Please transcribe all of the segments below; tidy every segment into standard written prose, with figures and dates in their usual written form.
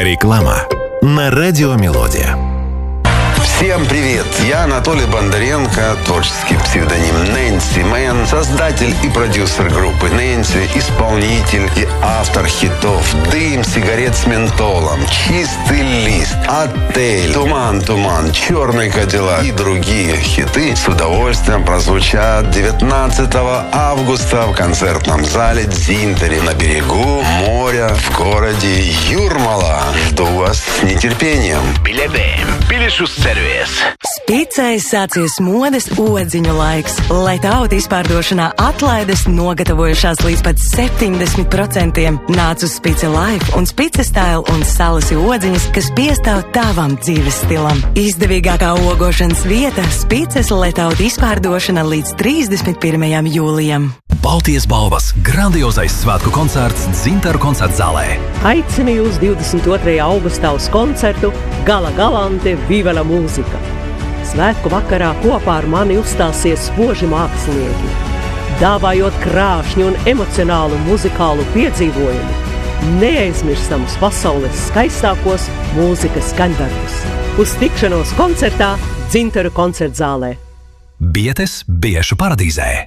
Реклама на радио «Мелодия». Всем привет! Я Анатолий Бондаренко, творческий псевдоним Нэнси Мэн, создатель и продюсер группы Нэнси, исполнитель и автор хитов «Дым сигарет с ментолом», «Чистый лист», «Отель», «Туман, «Черный Кадиллак» и другие хиты с удовольствием прозвучат 19 августа в концертном зале «Дзинтери» на берегу моря в городе Юрмала. Жду вас с нетерпением. Biļešu servis. Spicai sācies modes odziņu laiks. Lai tauta izpārdošanā atlaides nogatavojušās līdz pat 70%. Nāc uz Spice Life un Spice Style un salasi odziņas, kas piestāv tavam dzīves stilam. Izdevīgākā ogošanas vieta - Spices letauta izpārdošana līdz 31. jūlijam. Baltijas balvas grandiozais svētku koncerts Dzintaru koncertzālē. Aicinu jūs 22. augustā uz koncertu Gala Galante Viva la mūzika. Svētku vakarā kopā ar mani uzstāsies spoži mākslinieki, dāvājot krāšņu un emocionālu muzikālu piedzīvojumu, neaizmirstamus pasaules skaistākos mūzikas skaņdarbus. Uz tikšanos koncertā Dzintaru koncertzālē. Bietes Biešu paradīzē.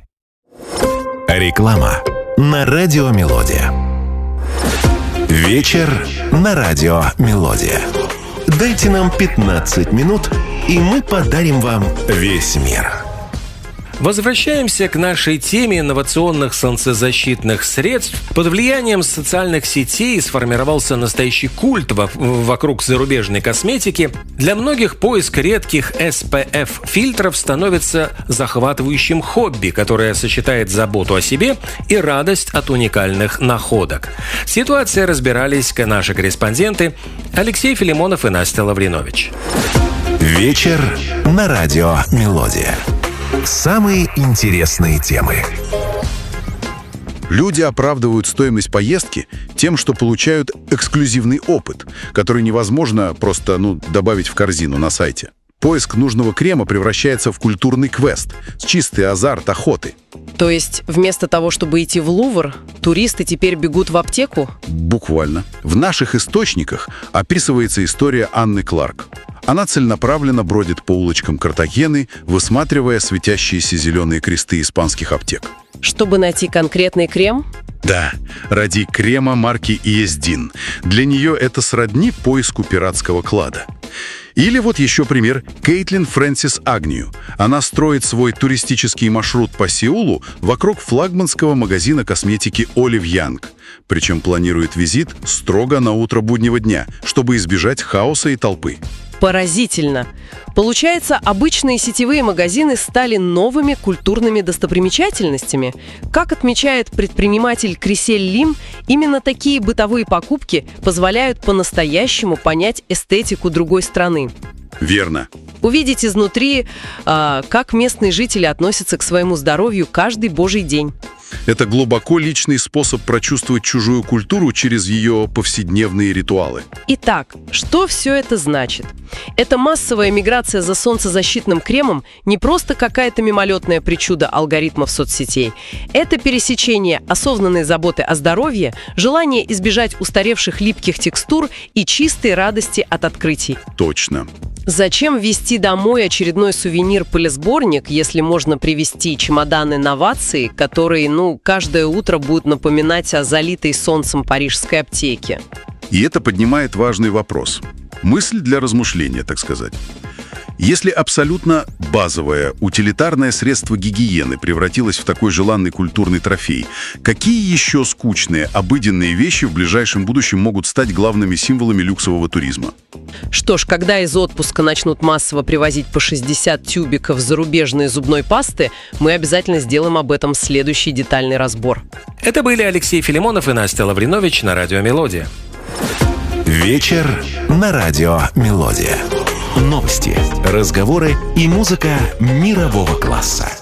Реклама на радио «Мелодия». Вечер на радио «Мелодия». Дайте нам 15 минут, и мы подарим вам весь мир. Возвращаемся к нашей теме инновационных солнцезащитных средств. Под влиянием социальных сетей сформировался настоящий культ вокруг зарубежной косметики. Для многих поиск редких SPF-фильтров становится захватывающим хобби, которое сочетает заботу о себе и радость от уникальных находок. Ситуацией разбирались наши корреспонденты Алексей Филимонов и Настя Лавринович. Вечер на радио «Мелодия». Самые интересные темы. Люди оправдывают стоимость поездки тем, что получают эксклюзивный опыт, который невозможно просто добавить в корзину на сайте. Поиск нужного крема превращается в культурный квест, чистый азарт охоты. То есть вместо того, чтобы идти в Лувр, туристы теперь бегут в аптеку? Буквально. В наших источниках описывается история Анны Кларк. Она целенаправленно бродит по улочкам Картахены, высматривая светящиеся зеленые кресты испанских аптек. Чтобы найти конкретный крем? Да, ради крема марки Иездин. Для нее это сродни поиску пиратского клада. Или вот еще пример Кейтлин Фрэнсис Агнью. Она строит свой туристический маршрут по Сеулу вокруг флагманского магазина косметики Олив Янг. Причем планирует визит строго на утро буднего дня, чтобы избежать хаоса и толпы. Поразительно. Получается, обычные сетевые магазины стали новыми культурными достопримечательностями. Как отмечает предприниматель Крисель Лим, именно такие бытовые покупки позволяют по-настоящему понять эстетику другой страны. Верно. Увидеть изнутри, как местные жители относятся к своему здоровью каждый божий день. Это глубоко личный способ прочувствовать чужую культуру через ее повседневные ритуалы. Итак, что все это значит? Эта массовая миграция за солнцезащитным кремом не просто какая-то мимолетная причуда алгоритмов соцсетей. Это пересечение осознанной заботы о здоровье, желание избежать устаревших липких текстур и чистой радости от открытий. Точно. Зачем везти домой очередной сувенир-пылесборник, если можно привезти чемодан инноваций, которые, каждое утро будут напоминать о залитой солнцем парижской аптеке? И это поднимает важный вопрос. Мысль для размышления, так сказать. Если абсолютно базовое, утилитарное средство гигиены превратилось в такой желанный культурный трофей, какие еще скучные, обыденные вещи в ближайшем будущем могут стать главными символами люксового туризма? Что ж, когда из отпуска начнут массово привозить по 60 тюбиков зарубежной зубной пасты, мы обязательно сделаем об этом следующий детальный разбор. Это были Алексей Филимонов и Настя Лавринович на радио «Мелодия». Вечер на радио «Мелодия». Новости, разговоры и музыка мирового класса.